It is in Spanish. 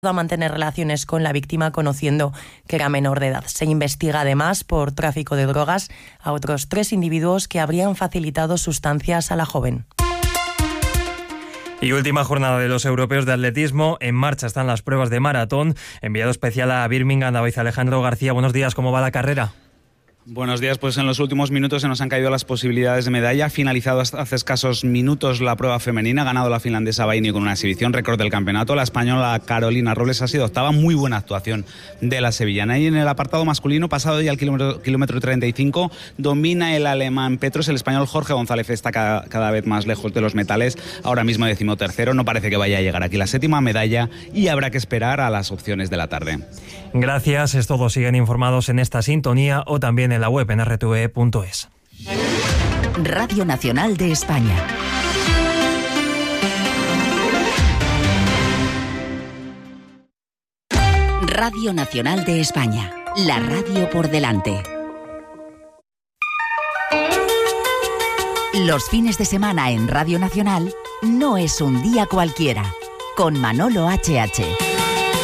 a mantener relaciones con la víctima conociendo que era menor de edad. Se investiga además por tráfico de drogas a otros 3 individuos que habrían facilitado sustancias a la joven. Y última jornada de los europeos de atletismo. En marcha están las pruebas de maratón. Enviado especial a Birmingham, David Alejandro García. Buenos días, ¿cómo va la carrera? Buenos días, pues en los últimos minutos se nos han caído las posibilidades de medalla. Ha finalizado hace escasos minutos la prueba femenina, ha ganado la finlandesa Baini con una exhibición récord del campeonato. La española Carolina Robles ha sido octava, muy buena actuación de la sevillana. Y en el apartado masculino, pasado ya el kilómetro 35, domina el alemán Petros. El español Jorge González está cada vez más lejos de los metales, ahora mismo 13º. No parece que vaya a llegar aquí la 7ª medalla y habrá que esperar a las opciones de la tarde. Gracias, es todo. Siguen informados en esta sintonía o también en la web en rtve.es. Radio Nacional de España. Radio Nacional de España. La radio por delante. Los fines de semana en Radio Nacional no es un día cualquiera. Con Manolo HH.